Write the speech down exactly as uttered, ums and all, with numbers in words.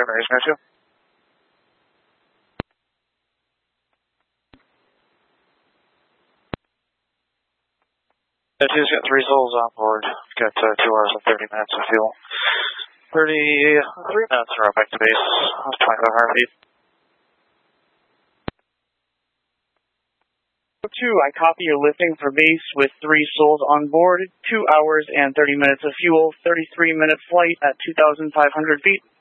Mary's Matthew. Matthew's got three souls on board. Got uh, two hours and thirty minutes of fuel. thirty-three minutes to run back to base. twenty-five hundred feet. Two, I copy your lifting for base with three souls on board, two hours and thirty minutes of fuel, thirty-three minute flight at two thousand five hundred feet.